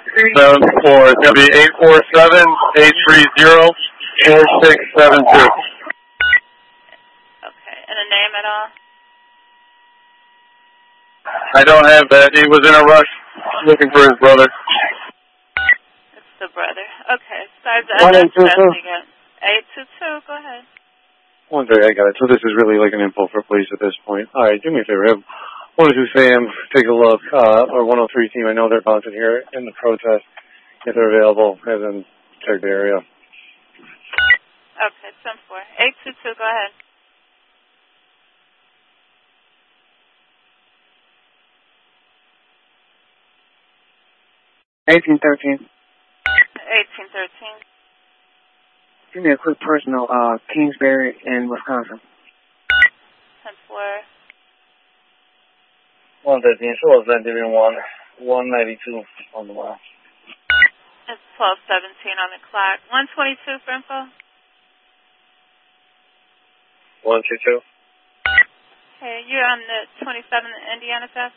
It's going to be 847-830-4672. Okay, and a name at all? I don't have that. He was in a rush looking for his brother. It's the brother. Okay, sorry, that's 822, go ahead. One second, I got it. So this is really like an info for police at this point. All right, do me a favor. Have 102 Sam take a look, or 103 team. I know they're mounted here in the protest. If they're available, have them check the area. Okay, 10-4. 822, go ahead. $1813. 1813. Give me a quick personal, Kingsbury in Wisconsin. 10-4. 113, so was that Division 192 on the wall. It's 12:17 on the clock. 122 for info. 122. Okay, you're on the 27th Indiana Fest?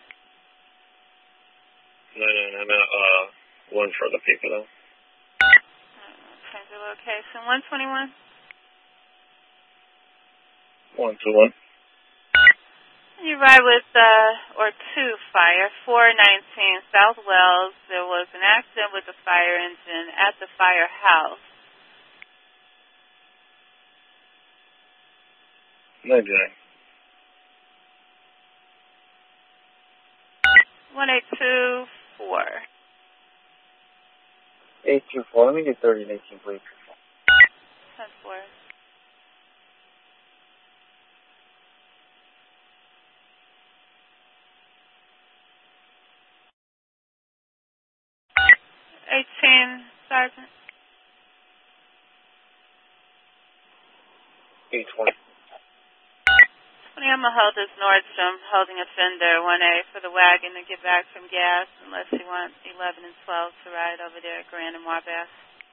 No, I'm at one for the people though. Change the location. 121. 121. You ride with, or two fire, 419 South Wells. There was an accident with the fire engine at the firehouse. 99. 1824. 824. Let me get 30 and 18, please. 10-4. 18, Sergeant. 820. 20, I'm going to hold this Nordstrom holding a fender 1A for the wagon to get back from gas unless you want 11 and 12 to ride over there at Grand and Wabash.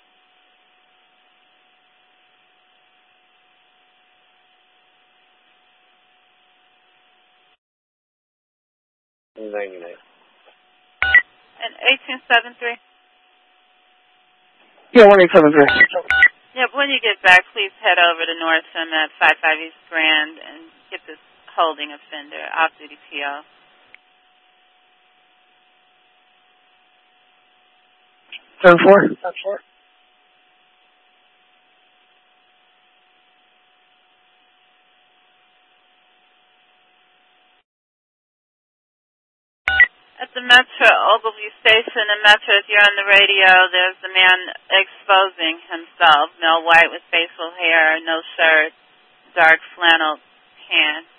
$99. And 1873. Yeah, 1873. Yep, when you get back, please head over to Nordstrom at 55 East Grand and get this holding a fender, off-duty PO. 10-4. 10-4. At the Metro Ogilvie Station in Metro, if you're on the radio, there's a man exposing himself. Male white with facial hair, no shirt, dark flannel pants.